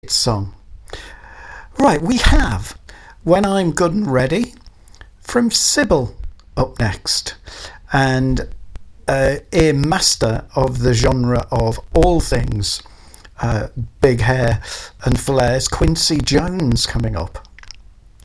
song. Right, we have When I'm Good and Ready from Sybil up next. And a master of the genre of all things big hair and flares, Quincy Jones, coming up.